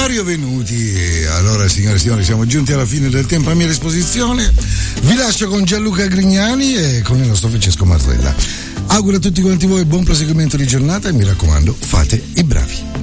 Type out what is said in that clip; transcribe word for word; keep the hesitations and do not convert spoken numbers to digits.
Mario Venuti. Allora, signore e signori, siamo giunti alla fine del tempo a mia disposizione. Vi lascio con Gianluca Grignani e con il nostro Francesco Martella. Auguro a tutti quanti voi buon proseguimento di giornata e mi raccomando, fate i bravi.